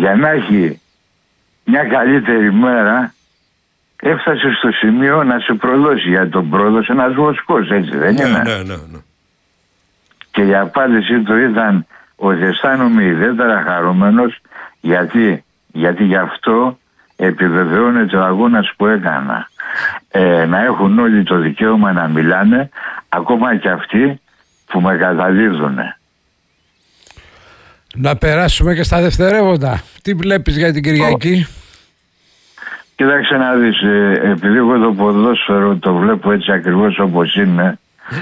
για να έχει μια καλύτερη μέρα, έφτασε στο σημείο να σε προδώσει. Γιατί τον πρόδωσε ένας βοσκός, έτσι δεν είναι? Ναι. Και η απάντηση του ήταν ότι αισθάνομαι ιδιαίτερα χαρούμενος, γιατί γι' αυτό επιβεβαιώνεται ο αγώνας που έκανα. Να έχουν όλοι το δικαίωμα να μιλάνε, ακόμα και αυτοί που με καταδίδουν. Να περάσουμε και στα δευτερεύοντα. Τι βλέπεις για την Κυριακή? Κοίταξε να δεις, επειδή εγώ το ποδόσφαιρο το βλέπω έτσι ακριβώς όπως είναι,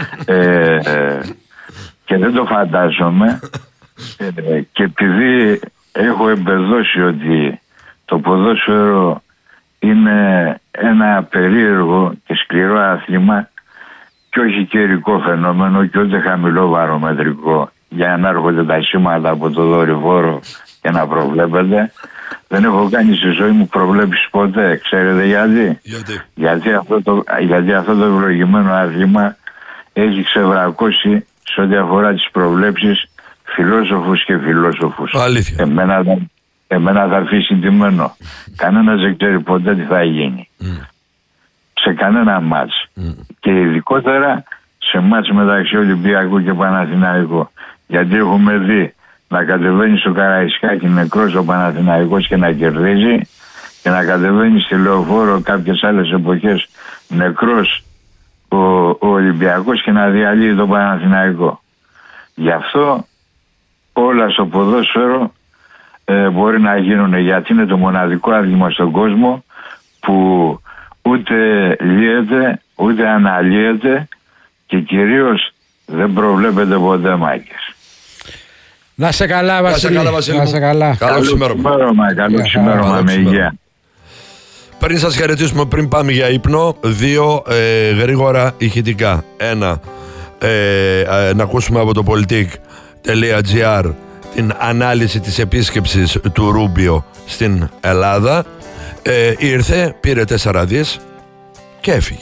και δεν το φαντάζομαι, και επειδή έχω εμπεδώσει ότι το ποδόσφαιρο είναι ένα περίεργο και σκληρό άθλημα και όχι καιρικό φαινόμενο και ούτε χαμηλό βαρομετρικό για να έρχονται τα σήματα από το δορυφόρο και να προβλέπετε, δεν έχω κάνει στη ζωή μου προβλέψεις ποτέ. Ξέρετε γιατί? Γιατί αυτό το ευλογημένο άθλημα έχει ξεβρακώσει σε ό,τι αφορά τις προβλέψεις φιλόσοφους και φιλόσοφους. Αλήθεια. Εμένα θα αφήσει ντυμένο. Κανένας δεν ξέρει ποτέ τι θα γίνει. Σε κανένα μάτς. Και ειδικότερα σε μάτς μεταξύ Ολυμπιακού και Παναθηναϊκού. Γιατί έχουμε δει να κατεβαίνει στο Καραϊσκάκι νεκρός ο Παναθηναϊκός και να κερδίζει, και να κατεβαίνει στη Λεωφόρο κάποιες άλλες εποχές νεκρός ο Ολυμπιακός και να διαλύει τον Παναθηναϊκό. Γι' αυτό όλα στο ποδόσφαιρο μπορεί να γίνουν, γιατί είναι το μοναδικό άθλημα στον κόσμο που ούτε λύεται ούτε αναλύεται και κυρίως δεν προβλέπεται ποτέ, Μάκης. Να σε καλά, Βασίλη. Να σε καλά. Καλό ξημέρωμα. Καλό ξημέρωμα, με υγεία. Πριν σας χαιρετήσουμε, πριν πάμε για ύπνο, 2 γρήγορα ηχητικά. 1, να ακούσουμε από το politik.gr την ανάλυση της επίσκεψης του Ρούμπιο στην Ελλάδα. Ήρθε, πήρε 4 δις και έφυγε.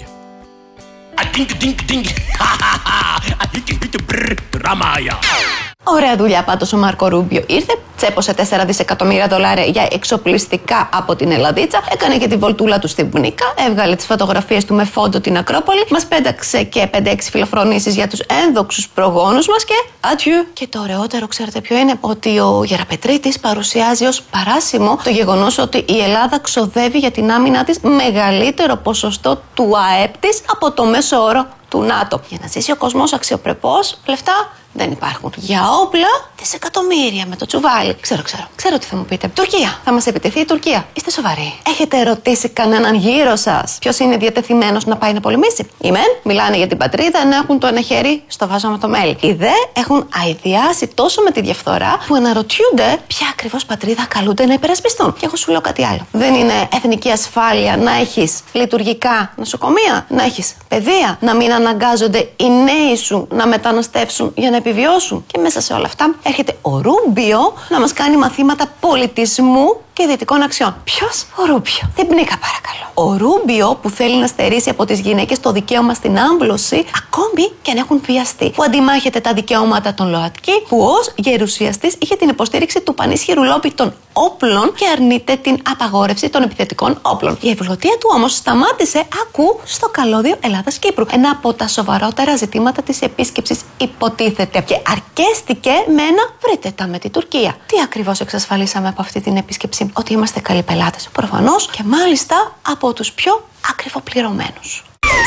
Ωραία δουλειά πάντως ο Μάρκο Ρούμπιο. Ήρθε, τσέπωσε 4 δισεκατομμύρια δολάρια για εξοπλιστικά από την Ελλαδίτσα, έκανε και τη βολτούλα του στην Πουνίκα, έβγαλε τις φωτογραφίες του με φόντο την Ακρόπολη, μας πέταξε και 5-6 φιλοφρονήσεις για τους ένδοξους προγόνους μας και adieu. Και το ωραιότερο, ξέρετε ποιο είναι? Ότι ο Γεραπετρίτης παρουσιάζει ως παράσημο το γεγονός ότι η Ελλάδα ξοδεύει για την άμυνα της μεγαλύτερο ποσοστό του ΑΕΠ της από το μέσο όρο του ΝΑΤΟ. Για να ζήσει ο κόσμος αξιοπρεπώς, λεφτά δεν υπάρχουν. Για όπλα, δισεκατομμύρια με το τσουβάλι. Ξέρω τι θα μου πείτε. Τουρκία. Θα μας επιτεθεί η Τουρκία. Είστε σοβαροί? Έχετε ρωτήσει κανέναν γύρω σας ποιος είναι διατεθειμένος να πάει να πολεμήσει? Οι μεν μιλάνε για την πατρίδα, ενώ έχουν το ένα χέρι στο βάζο με το μέλι. Οι δε έχουν αηδιάσει τόσο με τη διαφθορά που αναρωτιούνται ποια ακριβώς πατρίδα καλούνται να υπερασπιστούν. Και εγώ σου λέω κάτι άλλο. Δεν είναι εθνική ασφάλεια να έχεις λειτουργικά νοσοκομεία, να έχεις παιδεία, να μην αναγκάζονται οι νέοι σου να μεταναστεύσουν για να επιβιώσουν? Και μέσα σε όλα αυτά έρχεται ο Ρούμπιο να μας κάνει μαθήματα πολιτισμού και δυτικών αξιών. Ποιος? Ο Ρούμπιο. Δεν πνίκα, παρακαλώ. Ο Ρούμπιο που θέλει να στερήσει από τις γυναίκες το δικαίωμα στην άμβλωση, ακόμη και αν έχουν βιαστεί. Που αντιμάχεται τα δικαιώματα των ΛΟΑΤΚΙ, που ως γερουσιαστής είχε την υποστήριξη του πανίσχυρου λόμπι των όπλων και αρνείται την απαγόρευση των επιθετικών όπλων. Η ευγλωτία του όμως σταμάτησε, ακού, στο καλώδιο Ελλάδας-Κύπρου. Ένα από τα σοβαρότερα ζητήματα της επίσκεψης, υποτίθεται. Και αρκέστηκε με ένα βρείτε τα με την Τουρκία. Τι ακριβώς εξασφαλίσαμε από αυτή την επίσκεψη? Ότι είμαστε καλοί πελάτες. Προφανώς, και μάλιστα από τους πιο ακριβοπληρωμένους.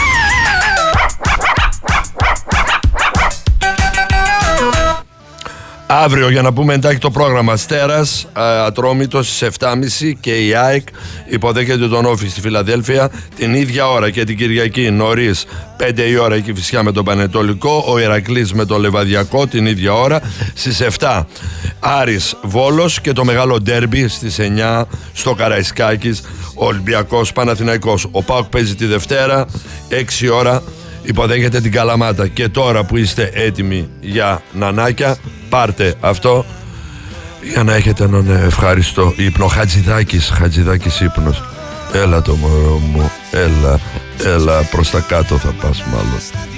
Αύριο, για να πούμε εντάχει το πρόγραμμα, Αστέρας Ατρόμητος στις 7.30 και η ΑΕΚ υποδέχεται τον Όφη στη Φιλαδέλφια την ίδια ώρα, και την Κυριακή νωρίς 5 η ώρα η Κηφισιά με τον Πανετολικό, ο Ηρακλής με τον Λεβαδιακό την ίδια ώρα. Στις 7 Άρης Βόλος και το μεγάλο ντέρμπι στις 9 στο Καραϊσκάκης, Ολυμπιακός Παναθηναϊκός. Ο ΠΑΟΚ παίζει τη Δευτέρα 6 ώρα, υποδέχεται την Καλαμάτα. Και τώρα που είστε έτοιμοι για νανάκια, πάρτε αυτό για να έχετε έναν ευχάριστο ύπνο. Χατζηδάκης ύπνος. Έλα το μωρό μου, έλα προς τα κάτω θα πας μάλλον.